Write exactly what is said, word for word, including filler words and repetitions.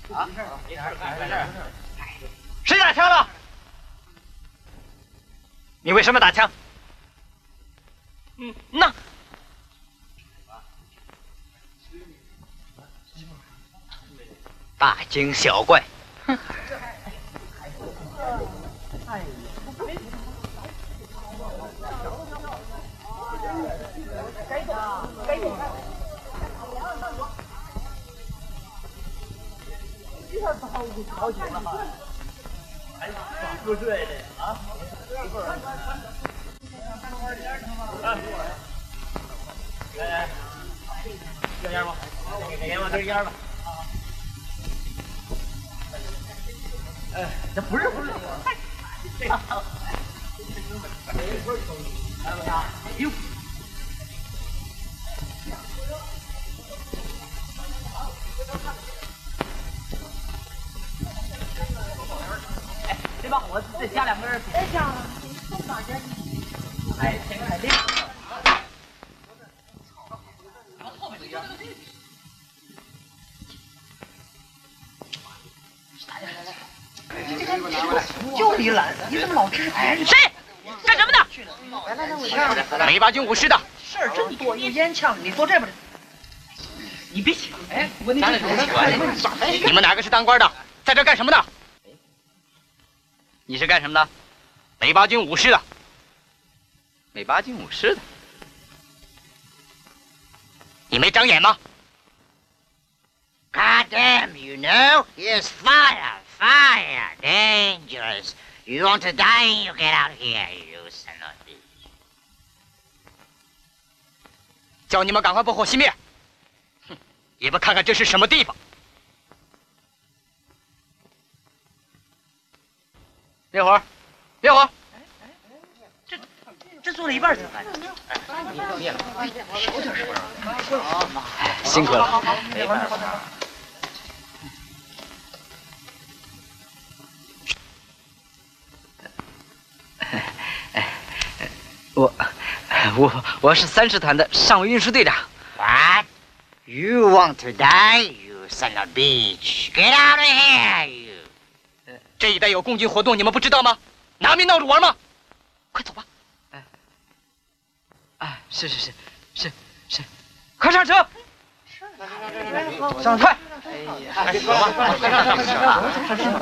啊，谁打枪了？你为什么打枪？嗯，那大惊小怪。哼。好久了哈，哎，入睡的啊，一会儿。来来，要烟吗？给烟吗？这是烟吧。哎，这不是不是。这个。哎呦。对吧？我再加两根。别加了，送大家。哎，这个还得。就你懒，你怎么老吃？谁？干什么呢？梅八军武师的。事儿真多，有烟呛，你坐这边。你别起。哎，我你你们哪个是当官的？在这干什么呢？你是干什么的？梅八军武师的。梅八军武师的。你没长眼吗 God damn, you know, here's fire, fire, dangerous. You want to die, you get out of here, you son of a bitch. 叫你们赶快不火熄灭！哼，也不看看这是什么地方。灭火！灭火！这这做了一半才完。灭了，少点声。辛苦了。没办法。我我我是三师团的上尉运输队长。 What? You want to die, you son of a bitch? Get out of here, you. 这一带有共军活动，你们不知道吗？拿命闹着玩吗？快走吧！哎，哎，是是是是是，快上车！上快！哎呀，走吧，上车！